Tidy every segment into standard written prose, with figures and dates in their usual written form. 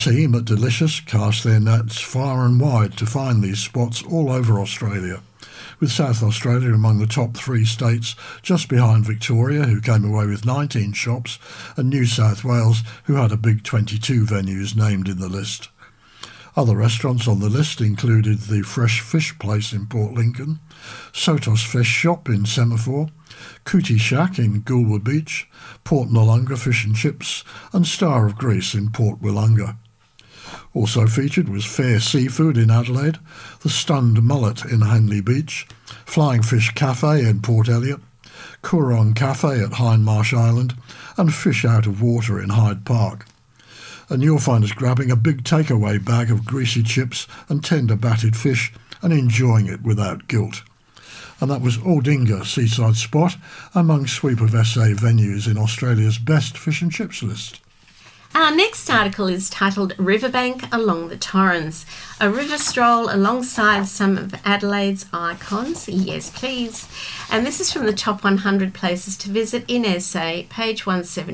Team at Delicious cast their nets far and wide to find these spots all over Australia, with South Australia among the top 3 states, just behind Victoria, who came away with 19 shops, and New South Wales, who had a big 22 venues named in the list. Other restaurants on the list included the Fresh Fish Place in Port Lincoln, Sotos Fish Shop in Semaphore, Cootie Shack in Goolwa Beach, Port Noarlunga Fish and Chips, and Star of Greece in Port Willunga. Also featured was Fair Seafood in Adelaide, the Stunned Mullet in Henley Beach, Flying Fish Cafe in Port Elliot, Coorong Cafe at Hindmarsh Island, and Fish Out of Water in Hyde Park. And you'll find us grabbing a big takeaway bag of greasy chips and tender batted fish and enjoying it without guilt. And that was Aldinga Seaside Spot among Sweep of SA venues in Australia's best fish and chips list. Our next article is titled Riverbank Along the Torrens, a river stroll alongside some of Adelaide's icons. Yes, please. And this is from the top 100 places to visit in SA, page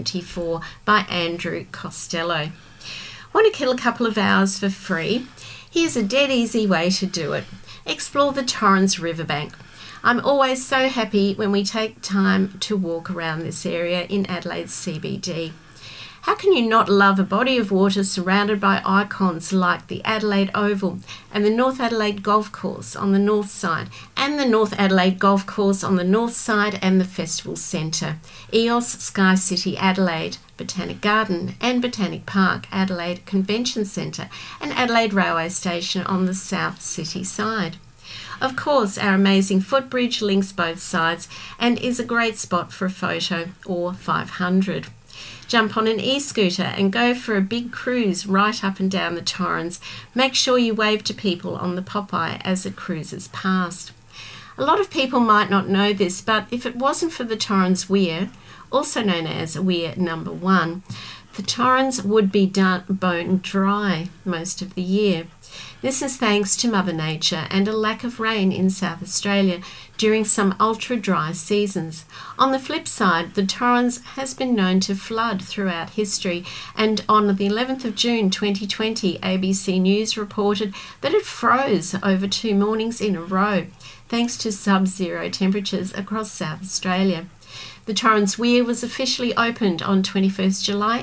174 by Andrew Costello. Want to kill a couple of hours for free? Here's a dead easy way to do it. Explore the Torrens Riverbank. I'm always so happy when we take time to walk around this area in Adelaide's CBD. How can you not love a body of water surrounded by icons like the Adelaide Oval and the North Adelaide Golf Course on the north side, and the North Adelaide Golf Course on the north side and the Festival Centre, EOS Sky City Adelaide, Botanic Garden and Botanic Park Adelaide Convention Centre, and Adelaide Railway Station on the south city side. Of course, our amazing footbridge links both sides and is a great spot for a photo or 500. Jump on an e-scooter and go for a big cruise right up and down the Torrens. Make sure you wave to people on the Popeye as it cruises past. A lot of people might not know this, but if it wasn't for the Torrens Weir, also known as Weir Number 1, the Torrens would be bone dry most of the year. This is thanks to Mother Nature and a lack of rain in South Australia during some ultra-dry seasons. On the flip side, the Torrens has been known to flood throughout history, and on the 11th of June 2020, ABC News reported that it froze over 2 mornings in a row, thanks to sub-zero temperatures across South Australia. The Torrens Weir was officially opened on 21st July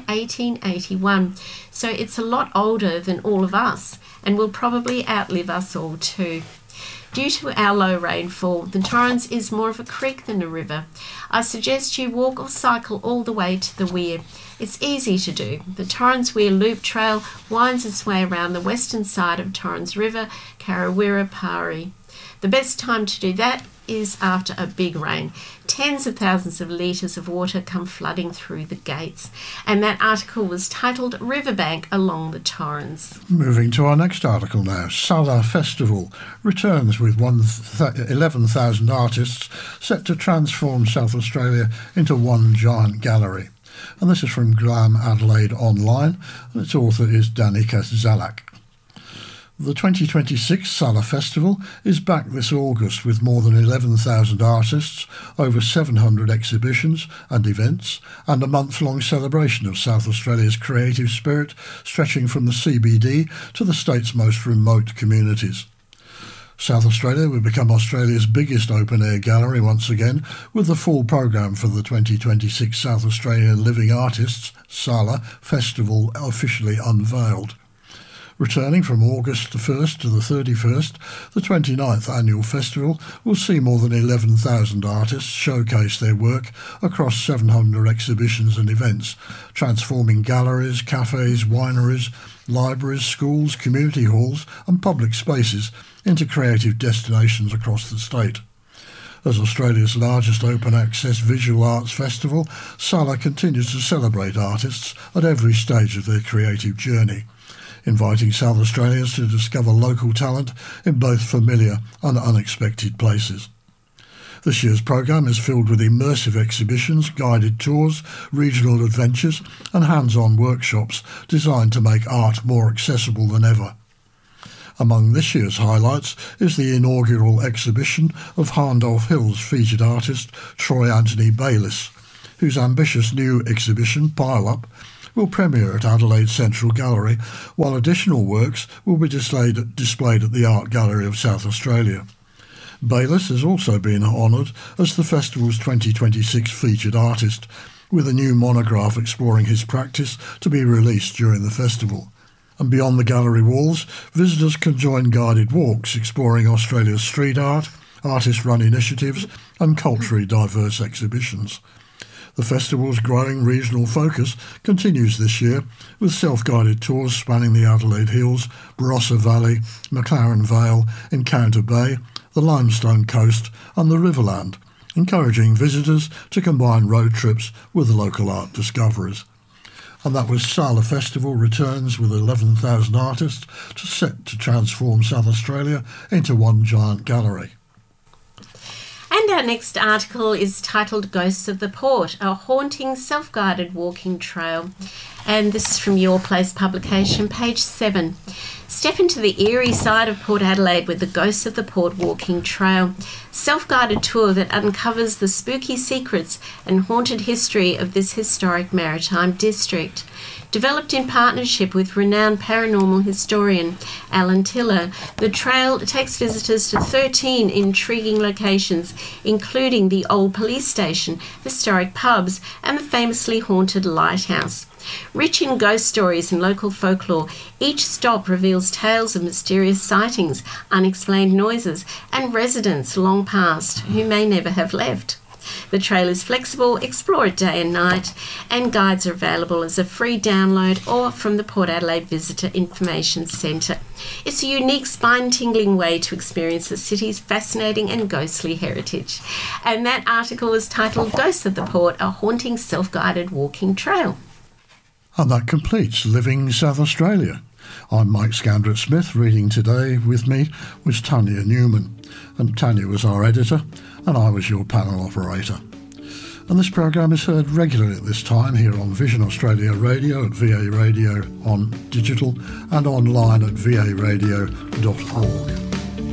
1881, so it's a lot older than all of us and will probably outlive us all too. Due to our low rainfall, the Torrens is more of a creek than a river. I suggest you walk or cycle all the way to the weir. It's easy to do. The Torrens Weir Loop Trail winds its way around the western side of Torrens River, Karawira Pari. The best time to do that is after a big rain. Tens of thousands of litres of water come flooding through the gates. And that article was titled Riverbank Along the Torrens. Moving to our next article now. Sala Festival returns with 11,000 artists set to transform South Australia into one giant gallery. And this is from Glam Adelaide Online, and its author is Danica Zalak. The 2026 Sala Festival is back this August with more than 11,000 artists, over 700 exhibitions and events, and a month-long celebration of South Australia's creative spirit stretching from the CBD to the state's most remote communities. South Australia will become Australia's biggest open-air gallery once again, with the full programme for the 2026 South Australian Living Artists Sala Festival officially unveiled. Returning from August the 1st to the 31st, the 29th annual festival will see more than 11,000 artists showcase their work across 700 exhibitions and events, transforming galleries, cafes, wineries, libraries, schools, community halls and public spaces into creative destinations across the state. As Australia's largest open-access visual arts festival, Sala continues to celebrate artists at every stage of their creative journey, inviting South Australians to discover local talent in both familiar and unexpected places. This year's programme is filled with immersive exhibitions, guided tours, regional adventures and hands-on workshops designed to make art more accessible than ever. Among this year's highlights is the inaugural exhibition of Harndolph Hills featured artist Troy Anthony Bayliss, whose ambitious new exhibition, Pile Up, will premiere at Adelaide Central Gallery, while additional works will be displayed at the Art Gallery of South Australia. Bayliss has also been honoured as the festival's 2026 featured artist, with a new monograph exploring his practice to be released during the festival. And beyond the gallery walls, visitors can join guided walks exploring Australia's street art, artist-run initiatives and culturally diverse exhibitions. The festival's growing regional focus continues this year, with self-guided tours spanning the Adelaide Hills, Barossa Valley, McLaren Vale, Encounter Bay, the Limestone Coast and the Riverland, encouraging visitors to combine road trips with local art discoveries. And that was Sala Festival returns with 11,000 artists set to transform South Australia into one giant gallery. And our next article is titled Ghosts of the Port, a haunting self-guided walking trail. And this is from Your Place publication, page 7. Step into the eerie side of Port Adelaide with the Ghosts of the Port walking trail. Self-guided tour that uncovers the spooky secrets and haunted history of this historic maritime district. Developed in partnership with renowned paranormal historian Alan Tiller, the trail takes visitors to 13 intriguing locations, including the old police station, historic pubs, and the famously haunted lighthouse. Rich in ghost stories and local folklore, each stop reveals tales of mysterious sightings, unexplained noises, and residents long past who may never have left. The trail is flexible, explore it day and night, and guides are available as a free download or from the Port Adelaide Visitor Information Centre. It's a unique, spine-tingling way to experience the city's fascinating and ghostly heritage. And that article was titled Ghosts of the Port, a haunting self-guided walking trail. And that completes Living South Australia. I'm Mike Scandrett-Smith. Reading today with me was Tanya Newman. And Tanya was our editor, and I was your panel operator. And this programme is heard regularly at this time here on Vision Australia Radio, at VA Radio on digital, and online at varadio.org.